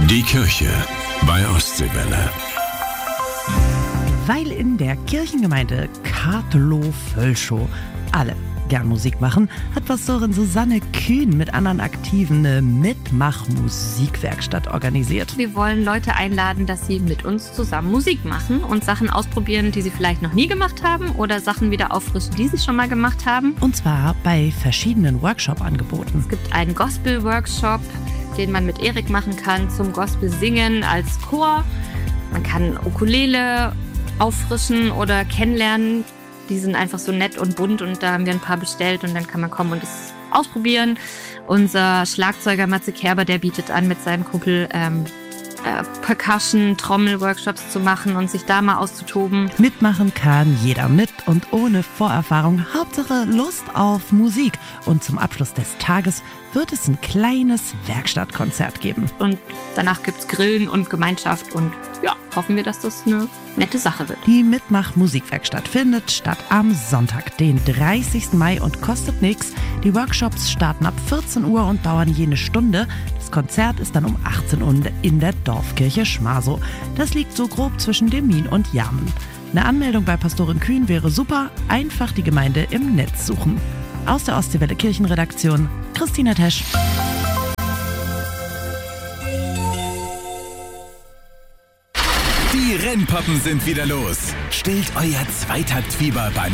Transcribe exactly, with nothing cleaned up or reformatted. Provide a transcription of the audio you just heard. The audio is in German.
Die Kirche bei Ostseewelle. Weil in der Kirchengemeinde Kartelow-Völschow alle gern Musik machen, hat Pastorin Susanne Kühn mit anderen Aktiven eine Mitmach-Musikwerkstatt organisiert. Wir wollen Leute einladen, dass sie mit uns zusammen Musik machen und Sachen ausprobieren, die sie vielleicht noch nie gemacht haben oder Sachen wieder auffrischen, die sie schon mal gemacht haben. Und zwar bei verschiedenen Workshop-Angeboten. Es gibt einen Gospel-Workshop, den man mit Erik machen kann, zum Gospel-Singen als Chor. Man kann Ukulele auffrischen oder kennenlernen. Die sind einfach so nett und bunt und da haben wir ein paar bestellt und dann kann man kommen und es ausprobieren. Unser Schlagzeuger Matze Kerber, der bietet an, mit seinem Kumpel ähm, äh, Percussion, Trommel-Workshops zu machen und sich da mal auszutoben. Mitmachen kann jeder mit und ohne Vorerfahrung. Hauptsache Lust auf Musik. Und zum Abschluss des Tages wird es ein kleines Werkstattkonzert geben. Und danach gibt's Grillen und Gemeinschaft und ja, hoffen wir, dass das eine nette Sache wird. Die Mitmach-Musikwerkstatt findet statt am Sonntag, den dreißigsten Mai und kostet nichts. Die Workshops starten ab vierzehn Uhr und dauern je eine Stunde. Das Konzert ist dann um achtzehn Uhr in der Dorfkirche Schmasow. Das liegt so grob zwischen Demmin und Jarmen. Eine Anmeldung bei Pastorin Kühn wäre super. Einfach die Gemeinde im Netz suchen. Aus der Ostseewelle Kirchenredaktion, Christina Tesch. Die Rennpappen sind wieder los. Stillt euer Zweitaktfieber beim